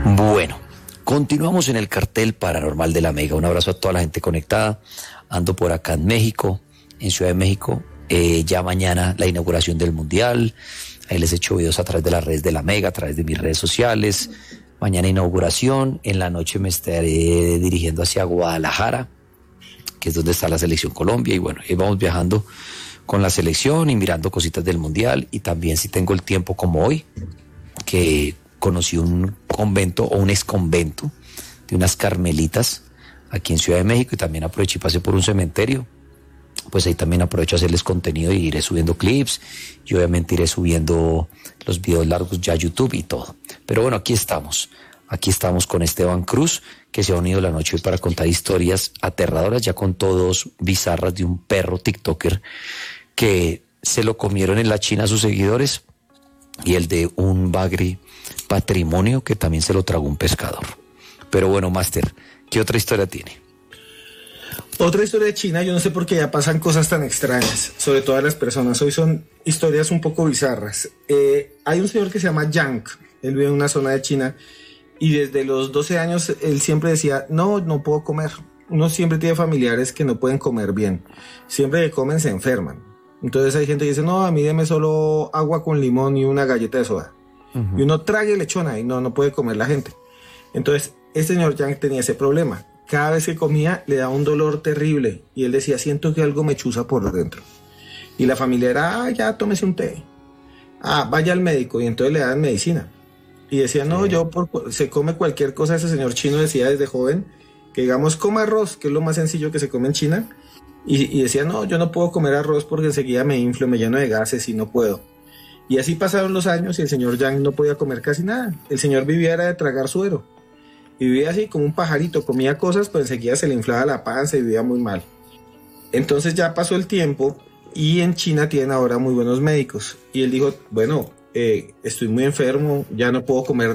Bueno, continuamos en el cartel paranormal de la Mega. Un abrazo a toda la gente conectada. Ando por acá en México, en Ciudad de México. Ya mañana la inauguración del Mundial. Ahí les he hecho videos a través de las redes de la Mega, a través de mis redes sociales. Mañana inauguración. En la noche me estaré dirigiendo hacia Guadalajara, que es donde está la selección Colombia. Y bueno, ahí vamos viajando con la selección y mirando cositas del Mundial. Y también, si tengo el tiempo como hoy, que conocí un convento o un exconvento de unas carmelitas aquí en Ciudad de México, y también aproveché y pasé por un cementerio. Pues ahí también aprovecho a hacerles contenido y iré subiendo clips, y obviamente iré subiendo los videos largos ya a YouTube y todo. Pero bueno, aquí estamos con Esteban Cruz, que se ha unido la noche hoy para contar historias aterradoras. Ya contó dos bizarras de un perro TikToker que se lo comieron en la China a sus seguidores, y el de un bagre patrimonio que también se lo tragó un pescador. Pero bueno, Máster, ¿qué otra historia tiene? Otra historia de China. Yo no sé por qué ya pasan cosas tan extrañas, sobre todo a las personas. Hoy son historias un poco bizarras. Hay un señor que se llama Yang. Él vive en una zona de China, y desde los 12 años él siempre decía, no puedo comer. Uno siempre tiene familiares que no pueden comer bien. Siempre que comen se enferman. Entonces hay gente que dice, no, a mí deme solo agua con limón y una galleta de soda. Y uno trague lechona y no puede comer la gente. Entonces este señor Yang tenía ese problema. Cada vez que comía le daba un dolor terrible, y él decía, siento que algo me chuza por dentro. Y la familia era, ya tómese un té. Vaya al médico, y entonces le daban medicina. Y decía, no, se come cualquier cosa. Ese señor chino decía desde joven que, digamos, coma arroz, que es lo más sencillo que se come en China. Y decía, no, yo no puedo comer arroz porque enseguida me inflo, me lleno de gases y no puedo. Y así pasaron los años, y el señor Yang no podía comer casi nada. El señor vivía era de tragar suero. Y vivía así como un pajarito, comía cosas, pero enseguida se le inflaba la panza y vivía muy mal. Entonces ya pasó el tiempo, y en China tienen ahora muy buenos médicos. Y él dijo, bueno, estoy muy enfermo, ya no puedo comer